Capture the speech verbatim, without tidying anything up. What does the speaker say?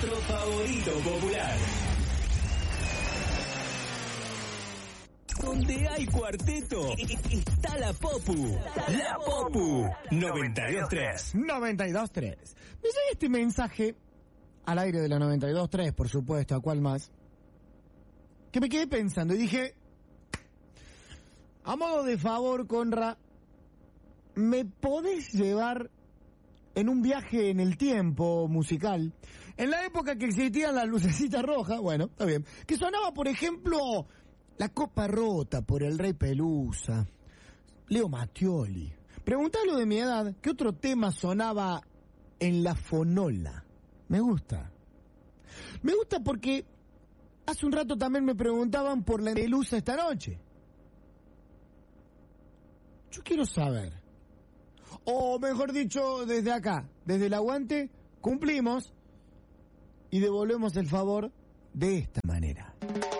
nuestro favorito popular. Donde hay cuarteto, está la Popu. La Popu. noventa y dos tres. noventa y dos tres. Me llega este mensaje al aire de la noventa y dos tres, por supuesto, ¿a cuál más? Que me quedé pensando y dije, a modo de favor, Conra, ¿me podés llevar en un viaje en el tiempo musical? En la época que existían las lucecitas rojas, bueno, está bien, que sonaba, por ejemplo, La Copa Rota por el Rey Pelusa, Leo Mattioli. Preguntalo de mi edad, ¿qué otro tema sonaba en la fonola? Me gusta. Me gusta porque hace un rato también me preguntaban por la Pelusa esta noche. Yo quiero saber, o mejor dicho, desde acá, desde el aguante, cumplimos y devolvemos el favor de esta manera.